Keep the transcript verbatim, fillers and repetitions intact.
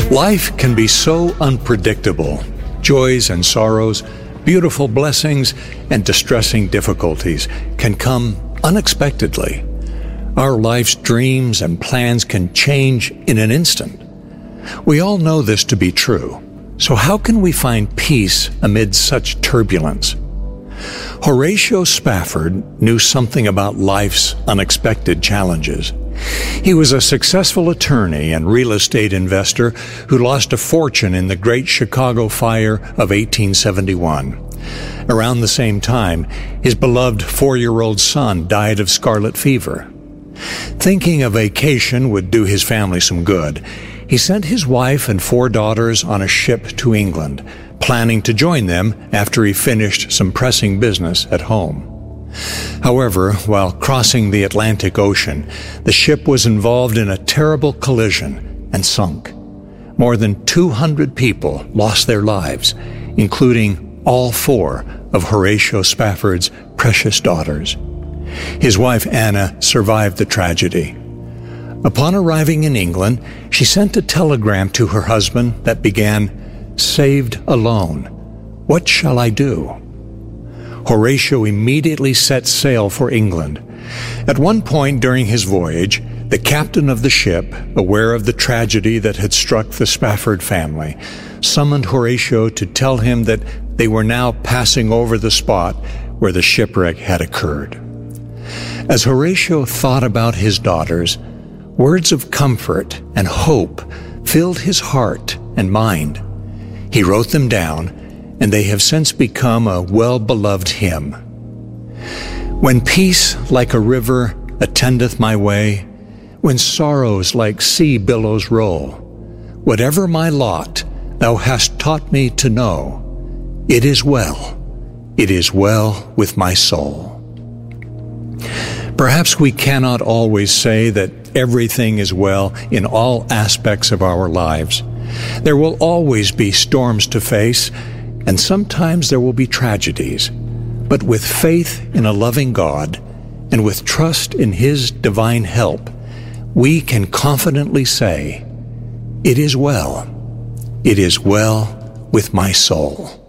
Life can be so unpredictable. Joys and sorrows, beautiful blessings, and distressing difficulties can come unexpectedly. Our life's dreams and plans can change in an instant. We all know this to be true. So how can we find peace amid such turbulence? Horatio Spafford knew something about life's unexpected challenges. He was a successful attorney and real estate investor who lost a fortune in the Great Chicago Fire of eighteen seventy-one. Around the same time, his beloved four-year-old son died of scarlet fever. Thinking a vacation would do his family some good, he sent his wife and four daughters on a ship to England, planning to join them after he finished some pressing business at home. However, while crossing the Atlantic Ocean, the ship was involved in a terrible collision and sunk. More than two hundred people lost their lives, including all four of Horatio Spafford's precious daughters. His wife Anna survived the tragedy. Upon arriving in England, she sent a telegram to her husband that began, "Saved alone. What shall I do?" Horatio immediately set sail for England. At one point during his voyage, the captain of the ship, aware of the tragedy that had struck the Spafford family, summoned Horatio to tell him that they were now passing over the spot where the shipwreck had occurred. As Horatio thought about his daughters, words of comfort and hope filled his heart and mind. He wrote them down, and they have since become a well-beloved hymn. When peace like a river attendeth my way, when sorrows like sea billows roll, whatever my lot, thou hast taught me to know, it is well, it is well with my soul. Perhaps we cannot always say that everything is well in all aspects of our lives. There will always be storms to face, and sometimes there will be tragedies. But with faith in a loving God and with trust in His divine help, we can confidently say, "It is well. It is well with my soul."